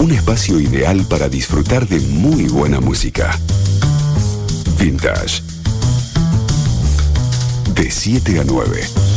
Un espacio ideal para disfrutar de muy buena música. Vintage. De 7 a 9.